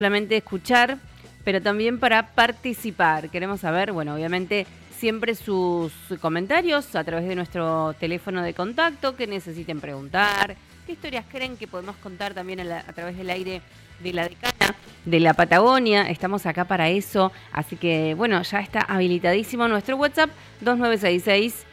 solamente escuchar, pero también para participar. Queremos saber, bueno, obviamente siempre sus comentarios a través de nuestro teléfono de contacto, que necesiten preguntar, qué historias creen que podemos contar también a través del aire de la decana de la Patagonia. Estamos acá para eso, así que bueno, ya está habilitadísimo nuestro WhatsApp 2966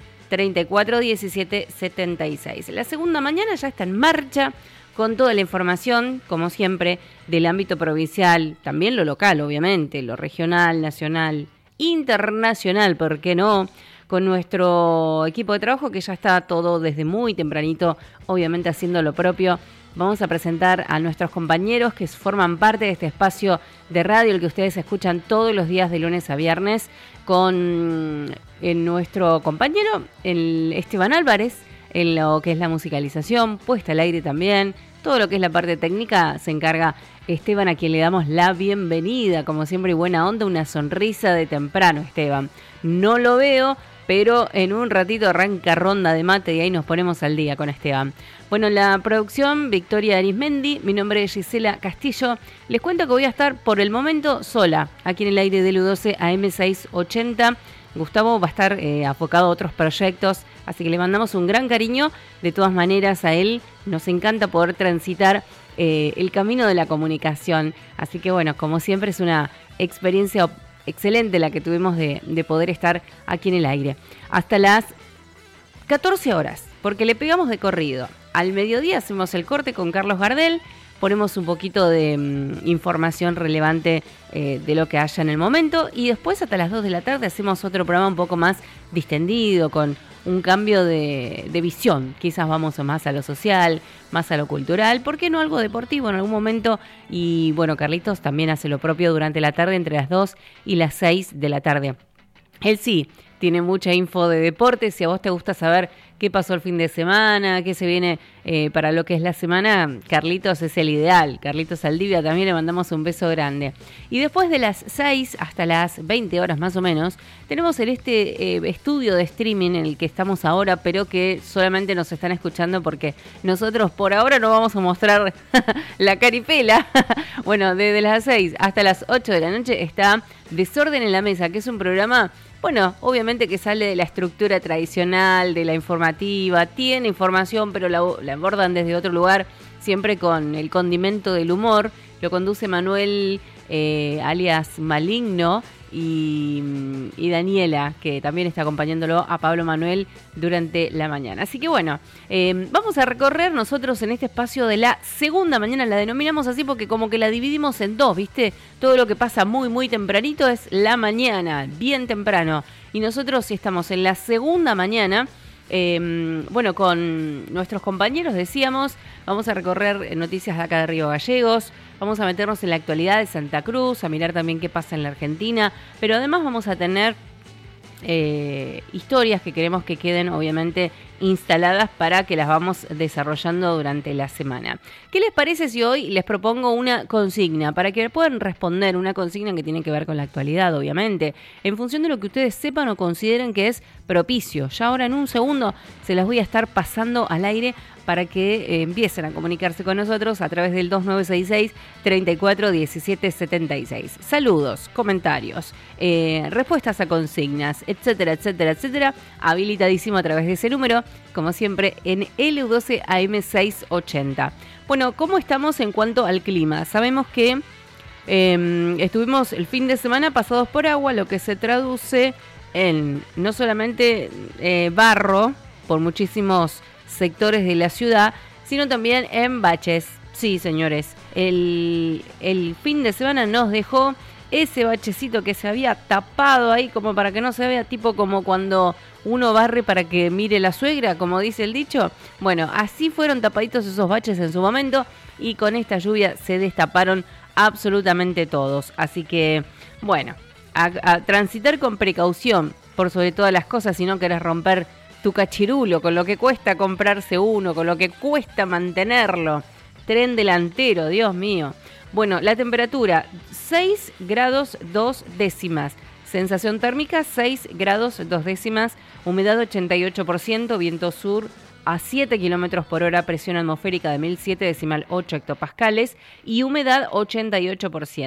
341776. La segunda mañana ya está en marcha con toda la información, como siempre, del ámbito provincial, también lo local, obviamente, lo regional, nacional, internacional, ¿por qué no? Con nuestro equipo de trabajo que ya está todo desde muy tempranito, obviamente haciendo lo propio. Vamos a presentar a nuestros compañeros que forman parte de este espacio de radio, el que ustedes escuchan todos los días de lunes a viernes, con nuestro compañero, el Esteban Álvarez, en lo que es la musicalización, puesta al aire también. Todo lo que es la parte técnica se encarga Esteban, a quien le damos la bienvenida, como siempre, y buena onda, una sonrisa de temprano, Esteban. No lo veo, pero en un ratito arranca ronda de mate y ahí nos ponemos al día con Esteban. Bueno, la producción, Victoria Arismendi, mi nombre es Gisela Castillo. Les cuento que voy a estar por el momento sola, aquí en el aire de LU12 AM680. Gustavo va a estar enfocado a otros proyectos, así que le mandamos un gran cariño. De todas maneras, a él nos encanta poder transitar el camino de la comunicación. Así que bueno, como siempre es una experiencia excelente la que tuvimos de poder estar aquí en el aire. Hasta las 14 horas, porque le pegamos de corrido. Al mediodía hacemos el corte con Carlos Gardel, ponemos un poquito de información relevante de lo que haya en el momento, y después hasta las 2 de la tarde hacemos otro programa un poco más distendido, con un cambio de visión. Quizás vamos más a lo social, más a lo cultural, ¿por qué no algo deportivo en algún momento? Y bueno, Carlitos también hace lo propio durante la tarde, entre las 2 y las 6 de la tarde. Él sí tiene mucha info de deportes. Si a vos te gusta saber qué pasó el fin de semana, qué se viene para lo que es la semana, Carlitos es el ideal. Carlitos Saldivia, también le mandamos un beso grande. Y después de las 6 hasta las 20 horas más o menos, tenemos en este estudio de streaming en el que estamos ahora, pero que solamente nos están escuchando porque nosotros por ahora no vamos a mostrar la caripela. Bueno, desde las 6 hasta las 8 de la noche está Desorden en la Mesa, que es un programa, bueno, obviamente que sale de la estructura tradicional, de la informativa, tiene información, pero la abordan desde otro lugar, siempre con el condimento del humor. Lo conduce Manuel, alias Maligno, y Daniela, que también está acompañándolo a Pablo Manuel durante la mañana. Así que bueno, vamos a recorrer nosotros en este espacio de la segunda mañana. La denominamos así porque como que la dividimos en dos, ¿viste? Todo lo que pasa muy, muy tempranito es la mañana, bien temprano. Y nosotros estamos en la segunda mañana. Bueno, con nuestros compañeros decíamos, vamos a recorrer noticias de acá de Río Gallegos, vamos a meternos en la actualidad de Santa Cruz, a mirar también qué pasa en la Argentina, pero además vamos a tener historias que queremos que queden obviamente instaladas para que las vamos desarrollando durante la semana. ¿Qué les parece si hoy les propongo una consigna para que puedan responder? Una consigna que tiene que ver con la actualidad, obviamente, en función de lo que ustedes sepan o consideren que es propicio. Ya ahora en un segundo se las voy a estar pasando al aire para que empiecen a comunicarse con nosotros a través del 2966-341776. Saludos, comentarios, respuestas a consignas, etcétera, etcétera, etcétera. Habilitadísimo a través de ese número, como siempre, en LU12 AM680. Bueno, ¿cómo estamos en cuanto al clima? Sabemos que estuvimos el fin de semana pasados por agua, lo que se traduce en no solamente barro por muchísimos sectores de la ciudad, sino también en baches. Sí, señores, el fin de semana nos dejó ese bachecito que se había tapado ahí como para que no se vea, tipo como cuando uno barre para que mire la suegra, como dice el dicho. Bueno, así fueron tapaditos esos baches en su momento, y con esta lluvia se destaparon absolutamente todos. Así que, bueno, a transitar con precaución por sobre todas las cosas, si no querés romper tu cachirulo, con lo que cuesta comprarse uno, con lo que cuesta mantenerlo. Tren delantero, Dios mío. Bueno, la temperatura 6 grados 2 décimas. Sensación térmica 6 grados 2 décimas. Humedad 88%, viento sur a 7 kilómetros por hora, presión atmosférica de 1007,8 hectopascales y humedad 88%.